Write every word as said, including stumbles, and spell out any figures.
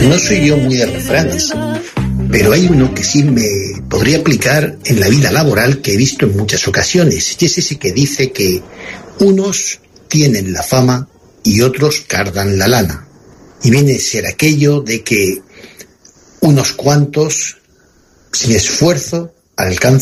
No soy yo muy de refranes, pero hay uno que sí me podría aplicar en la vida laboral que he visto en muchas ocasiones, y es ese que dice que unos tienen la fama y otros cardan la lana. Y viene a ser aquello de que unos cuantos, sin esfuerzo, alcanzan